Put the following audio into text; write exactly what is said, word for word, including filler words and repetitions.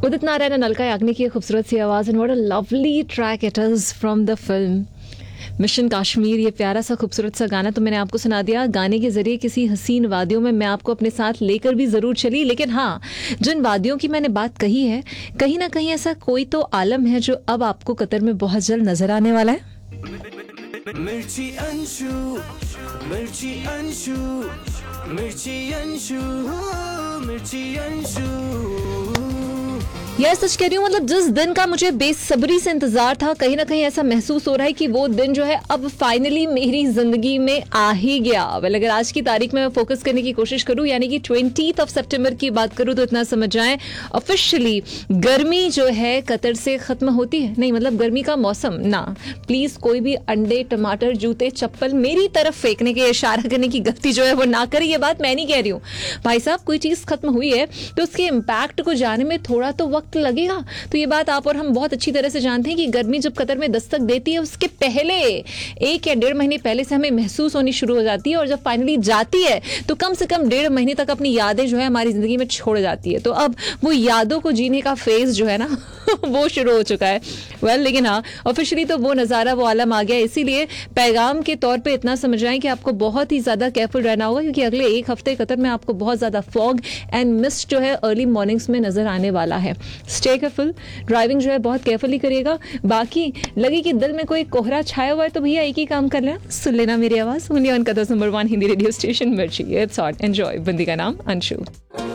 Udit Narayan and Alka Yagnik की खूबसूरत सी आवाज़ and what a lovely track it is from the film mission Kashmir. ये प्यारा सा खूबसूरत सा गाना तो मैंने आपको सुना दिया। गाने के जरिए किसी हसीन वादियों में मैं आपको अपने साथ लेकर भी ज़रूर चली, लेकिन हाँ, जिन वादियों की मैंने बात कही है, कहीं ना कहीं ऐसा कोई तो आलम है जो अब आपको कतर में बहुत जल्द नजर आने वाला है। मिर्ची अंशु, मिर्ची अंशु, मिर्ची अंशु, मिर्ची अंशु। यार सच कह रही हूँ, मतलब जिस दिन का मुझे बेसब्री से इंतजार था, कहीं ना कहीं ऐसा महसूस हो रहा है कि वो दिन जो है अब फाइनली मेरी जिंदगी में आ ही गया। वेल, अगर आज की तारीख में मैं फोकस करने की कोशिश करूँ, यानी कि ट्वेंटीथ ऑफ सितंबर की बात करूँ, तो इतना समझ जाएं ऑफिशियली गर्मी जो है कतर से खत्म होती है। नहीं मतलब गर्मी का मौसम ना, प्लीज कोई भी अंडे, टमाटर, जूते, चप्पल मेरी तरफ फेंकने के, इशारा करने की गलती जो है वो ना करे। ये बात मैं नहीं कह रही हूँ भाई साहब, कोई चीज खत्म हुई है तो उसके इम्पैक्ट को जाने में थोड़ा तो वक्त लगेगा। तो ये बात आप और हम बहुत अच्छी तरह से जानते हैं कि गर्मी जब कतर में दस्तक देती है, उसके पहले एक या डेढ़ महीने पहले से हमें महसूस होनी शुरू हो जाती है, और जब फाइनली जाती है तो कम से कम डेढ़ महीने तक अपनी यादें जो है हमारी जिंदगी में छोड़ जाती है। तो अब वो यादों को जीने का फेज जो है ना वो शुरू हो चुका है। वेल well, लेकिन हाँ, ऑफिशियली तो वो नज़ारा, वो आलम आ गया। इसीलिए पैगाम के तौर पे इतना समझ रहे हैं कि आपको बहुत ही ज़्यादा केयरफुल रहना होगा, क्योंकि अगले एक हफ्ते कतर में आपको बहुत ज़्यादा फॉग एंड मिस्ट जो है अर्ली मॉर्निंग्स में नज़र आने वाला है। स्टे केयरफुल, ड्राइविंग जो है बहुत केयरफुली करिएगा। बाकी लगे कि दिल में कोई कोहरा छाया हुआ है तो भैया एक ही काम कर लेना, सुन लेना मेरी आवाज़। Only on कदर्स number one Hindi radio station मिर्ची। It's hot, enjoy. बंदी का नाम अंशु।